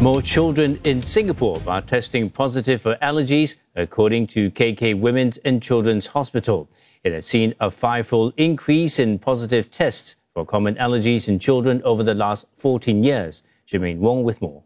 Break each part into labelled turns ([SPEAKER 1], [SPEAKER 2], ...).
[SPEAKER 1] More children in Singapore are testing positive for allergies, according to KK Women's and Children's Hospital. It has seen a fivefold increase in positive tests for common allergies in children over the last 14 years. Jermaine Wong with more.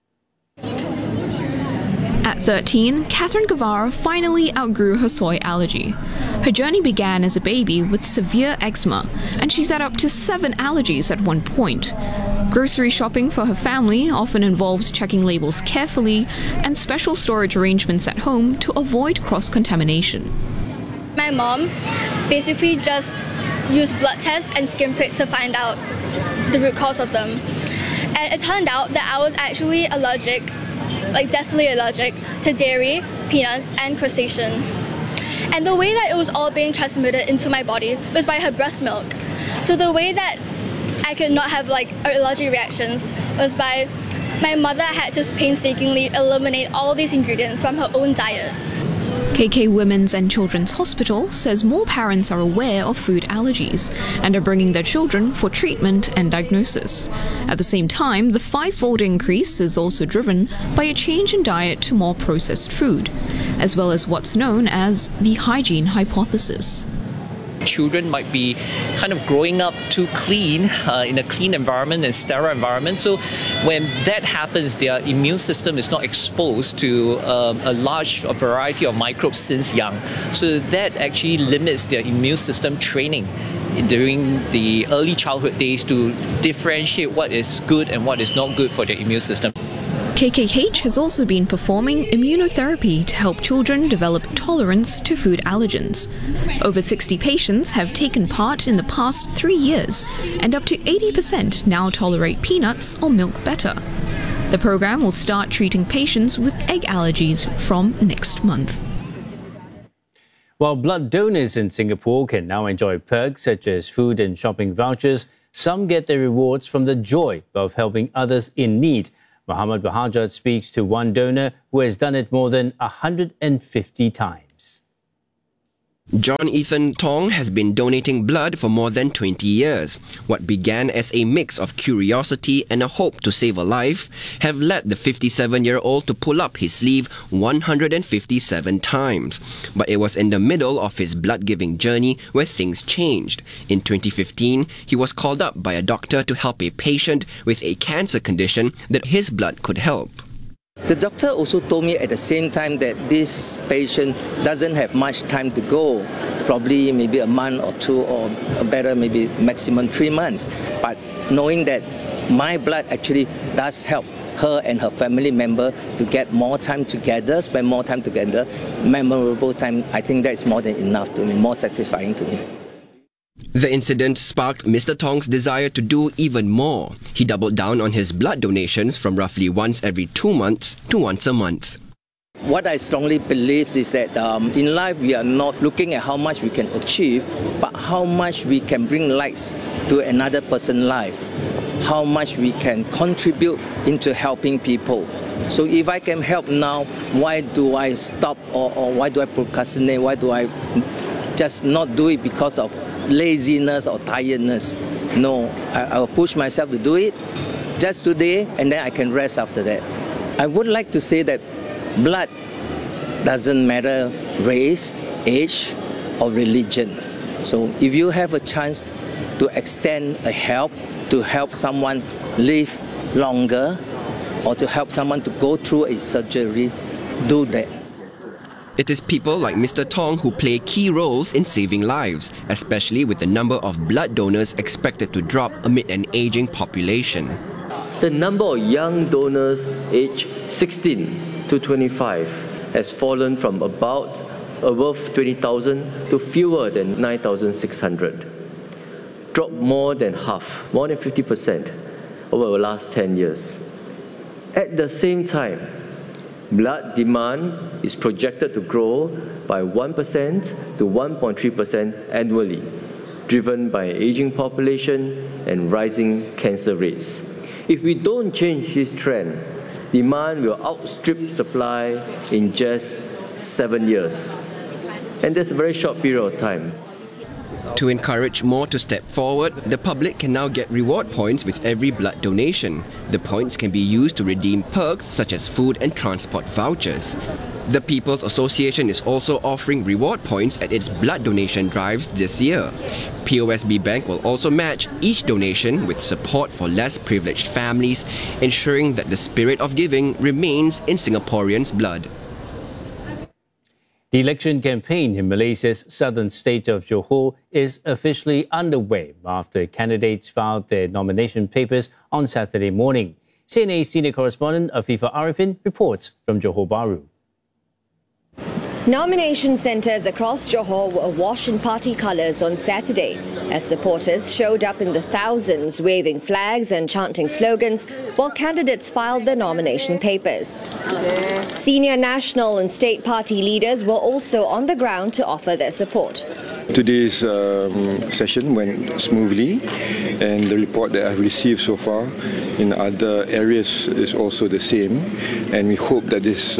[SPEAKER 2] At 13, Catherine Guevara finally outgrew her soy allergy. Her journey began as a baby with severe eczema, and she's had up to 7 allergies at one point. Grocery shopping for her family often involves checking labels carefully and special storage arrangements at home to avoid cross-contamination.
[SPEAKER 3] My mom basically just used blood tests and skin pricks to find out the root cause of them. And it turned out that I was actually allergic, like deathly allergic, to dairy, peanuts, and crustacean. And the way that it was all being transmitted into my body was by her breast milk. So the way that I could not have allergy reactions was by my mother had to painstakingly eliminate all these ingredients from her own diet.
[SPEAKER 2] KK Women's and Children's Hospital says more parents are aware of food allergies and are bringing their children for treatment and diagnosis. At the same time, the fivefold increase is also driven by a change in diet to more processed food, as well as what's known as the hygiene hypothesis.
[SPEAKER 4] Children might be kind of growing up too clean in a clean environment and sterile environment. So when that happens, their immune system is not exposed to a large variety of microbes since young. So that actually limits their immune system training during the early childhood days to differentiate what is good and what is not good for their immune system.
[SPEAKER 2] KKH has also been performing immunotherapy to help children develop tolerance to food allergens. Over 60 patients have taken part in the past 3 years, and up to 80% now tolerate peanuts or milk better. The program will start treating patients with egg allergies from next month.
[SPEAKER 1] While blood donors in Singapore can now enjoy perks such as food and shopping vouchers, some get their rewards from the joy of helping others in need. Muhammad Bahajat speaks to one donor who has done it more than 150 times.
[SPEAKER 5] John Ethan Tong has been donating blood for more than 20 years. What began as a mix of curiosity and a hope to save a life have led the 57-year-old to pull up his sleeve 157 times. But it was in the middle of his blood-giving journey where things changed. In 2015, he was called up by a doctor to help a patient with a cancer condition that his blood could help.
[SPEAKER 6] The doctor also told me at the same time that this patient doesn't have much time to go, probably maybe a month or 2 or better maybe maximum 3 months. But knowing that my blood actually does help her and her family member to get more time together, spend more time together, memorable time, I think that's more than enough to me, more satisfying to me.
[SPEAKER 5] The incident sparked Mr. Tong's desire to do even more. He doubled down on his blood donations from roughly once every 2 months to once a month.
[SPEAKER 6] What I strongly believe is that in life we are not looking at how much we can achieve, but how much we can bring lights to another person's life, how much we can contribute into helping people. So if I can help now, why do I stop or why do I procrastinate? Why do I just not do it because of laziness or tiredness? No, I will push myself to do it just today and then I can rest after that. I would like to say that blood doesn't matter race, age or religion. So if you have a chance to extend a help, to help someone live longer or to help someone to go through a surgery, do that.
[SPEAKER 5] It is people like Mr. Tong who play key roles in saving lives, especially with the number of blood donors expected to drop amid an aging population.
[SPEAKER 7] The number of young donors aged 16 to 25 has fallen from above 20,000 to fewer than 9,600. Dropped more than half, more than 50% over the last 10 years. At the same time, blood demand is projected to grow by 1% to 1.3% annually, driven by an aging population and rising cancer rates. If we don't change this trend, demand will outstrip supply in just 7 years. And that's a very short period of time.
[SPEAKER 5] To encourage more to step forward, the public can now get reward points with every blood donation. The points can be used to redeem perks such as food and transport vouchers. The People's Association is also offering reward points at its blood donation drives this year. POSB Bank will also match each donation with support for less privileged families, ensuring that the spirit of giving remains in Singaporeans' blood.
[SPEAKER 1] The election campaign in Malaysia's southern state of Johor is officially underway after candidates filed their nomination papers on Saturday morning. CNA senior correspondent Afifa Arifin reports from Johor Bahru.
[SPEAKER 8] Nomination centres across Johor were awash in party colours on Saturday as supporters showed up in the thousands waving flags and chanting slogans while candidates filed their nomination papers. Senior national and state party leaders were also on the ground to offer their support.
[SPEAKER 9] Today's session went smoothly, and the report that I've received so far in other areas is also the same, and we hope that this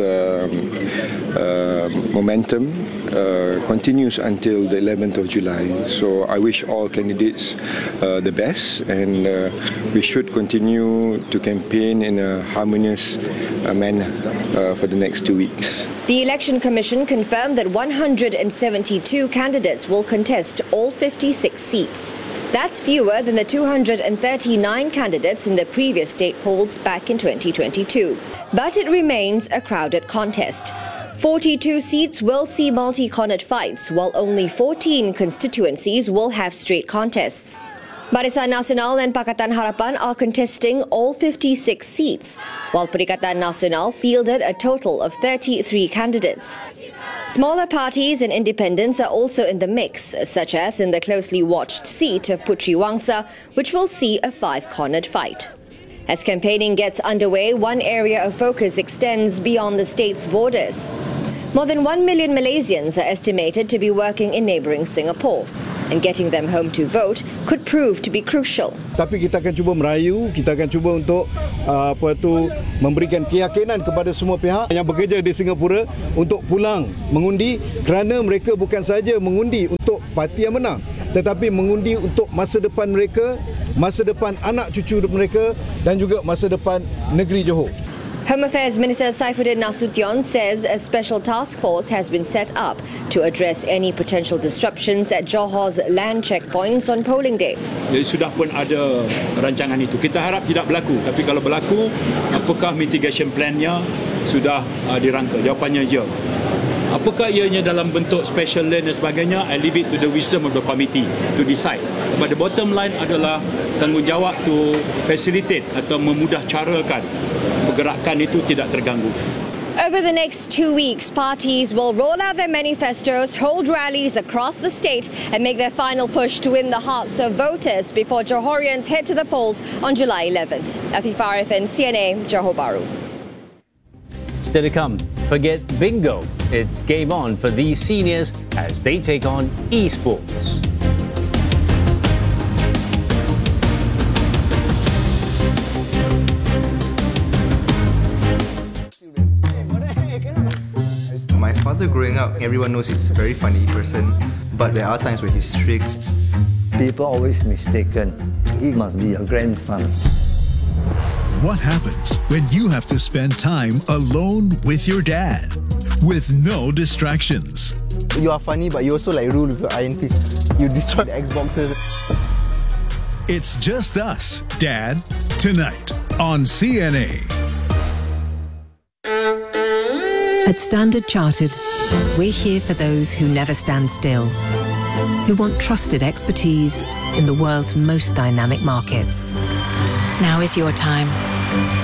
[SPEAKER 9] momentum continues until the 11th of July. So I wish all candidates the best, and we should continue to campaign in a harmonious manner for the next 2 weeks.
[SPEAKER 8] The Election Commission confirmed that 172 candidates will contest all 56 seats. That's fewer than the 239 candidates in the previous state polls back in 2022. But it remains a crowded contest. 42 seats will see multi-cornered fights, while only 14 constituencies will have straight contests. Barisan Nasional and Pakatan Harapan are contesting all 56 seats, while Perikatan Nasional fielded a total of 33 candidates. Smaller parties and independents are also in the mix, such as in the closely watched seat of Puteri Wangsa, which will see a 5-cornered fight. As campaigning gets underway, one area of focus extends beyond the state's borders. More than 1 million Malaysians are estimated to be working in neighbouring Singapore, and getting them home to vote could prove to be crucial.
[SPEAKER 10] Tapi kita akan cuba merayu, kita akan cuba untuk memberikan keyakinan kepada semua pihak yang bekerja di Singapura untuk pulang mengundi, kerana mereka bukan sahaja mengundi untuk parti yang menang, tetapi mengundi untuk masa depan mereka, masa depan anak cucu mereka dan juga masa depan negeri Johor.
[SPEAKER 8] Home Affairs Minister Saifuddin Nasution says a special task force has been set up to address any potential disruptions at Johor's land checkpoints on polling day.
[SPEAKER 11] Jadi sudah pun ada rancangan itu. Kita harap tidak berlaku, tapi kalau berlaku, apakah mitigation plan-nya sudah dirangka? Jawapannya ya. Apakah ianya dalam bentuk special land dan sebagainya? I leave it to the wisdom of the committee to decide. But the bottom line adalah tanggungjawab to facilitate atau memudah carakan pergerakan itu tidak terganggu.
[SPEAKER 8] Over the next 2 weeks, parties will roll out their manifestos, hold rallies across the state and make their final push to win the hearts of voters before Johorians head to the polls on July 11th. Afifa Arifin, CNA, Johor Bahru.
[SPEAKER 1] Still to come, forget bingo. It's game on for these seniors as they take on esports.
[SPEAKER 12] My father growing up, everyone knows he's a very funny person, but there are times when he's strict.
[SPEAKER 13] People always mistaken. He must be your grandson.
[SPEAKER 14] What happens when you have to spend time alone with your dad? With no distractions.
[SPEAKER 12] You are funny, but you also like rule with your iron fist. You destroy the Xboxes.
[SPEAKER 14] It's Just Us, Dad, tonight on CNA.
[SPEAKER 15] At Standard Chartered, we're here for those who never stand still, who want trusted expertise in the world's most dynamic markets.
[SPEAKER 16] Now is your time.